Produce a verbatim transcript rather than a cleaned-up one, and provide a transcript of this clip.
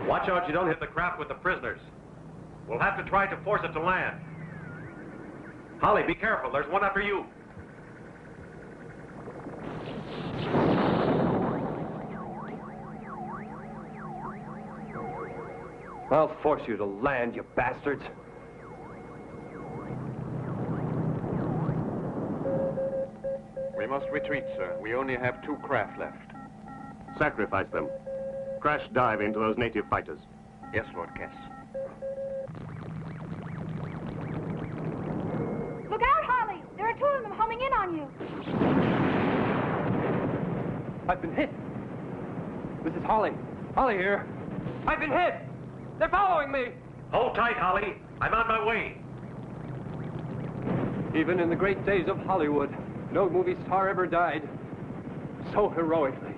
Watch out you don't hit the craft with the prisoners. We'll have to try to force it to land. Holly, be careful. There's one after you. I'll force you to land, you bastards. We must retreat, sir. We only have two craft left. Sacrifice them. Crash dive into those native fighters. Yes, Lord Cass. Look out, Holly! There are two of them homing in on you. I've been hit. This is Holly. Holly here. I've been hit. They're following me. Hold tight, Holly. I'm on my way. Even in the great days of Hollywood, no movie star ever died so heroically.